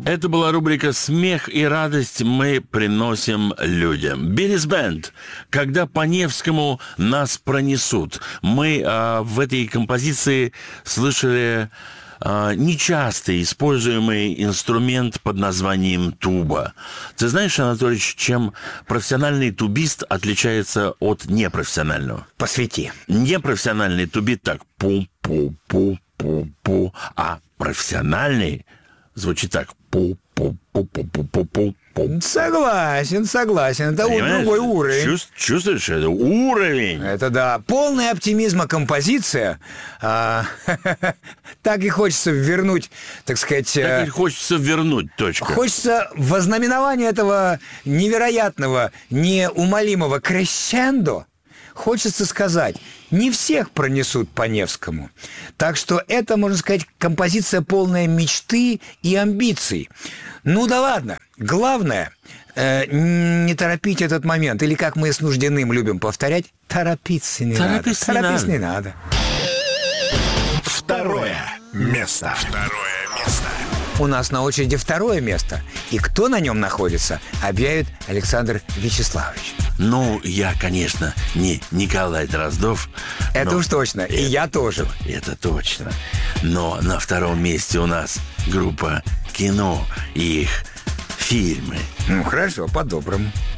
Это была рубрика «Смех и радость мы приносим людям». Биллис Бенд. «Когда по Невскому нас пронесут». Мы в этой композиции слышали нечасто используемый инструмент под названием туба. Ты знаешь, Анатольевич, чем профессиональный тубист отличается от непрофессионального? Посвяти. Непрофессиональный тубит так пу-пу-пу-пу-пу, а профессиональный звучит так пу-пу-пу-пу-пу-пу. Согласен. Это Понимаешь? другой уровень. Чувствуешь, это уровень. Это да. Полная оптимизма композиция. Так и хочется вернуть, так сказать... Так и хочется вернуть, точка. Хочется в ознаменование этого невероятного, неумолимого крещендо. Хочется сказать, не всех пронесут по Невскому. Так что это, можно сказать, композиция полная мечты и амбиций. Ну да ладно. Главное, не торопить этот момент. Или, как мы с Нуждиным любим повторять, торопиться не надо. Торопиться не надо. Второе место. У нас на очереди второе место. И кто на нем находится, объявит Александр Вячеславович. Ну, я, конечно, не Николай Дроздов. Это уж точно. И я тоже. Это точно. Но на втором месте у нас группа «Кино» и их фильмы. Ну, хорошо, по-доброму.